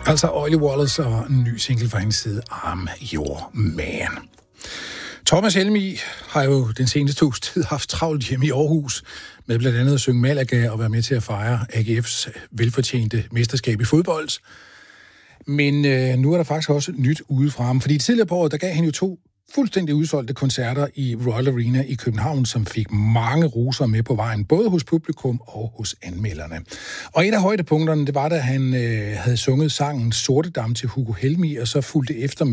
Altså Oily Wallace og en ny single fra hendes side, I'm Your Man. Thomas Helmig har jo den seneste uges tid haft travlt hjemme i Aarhus med blandt andet at synge Malaga og være med til at fejre AGF's velfortjente mesterskab i fodbold. Men nu er der faktisk også nyt udefra ham, fordi tidligere på året, der gav han jo 2 fuldstændig udsolgte koncerter i Royal Arena i København, som fik mange roser med på vejen, både hos publikum og hos anmelderne. Og et af højdepunkterne, det var, da han havde sunget sangen Sortedam til Hugo Helmig, og så fulgte efter med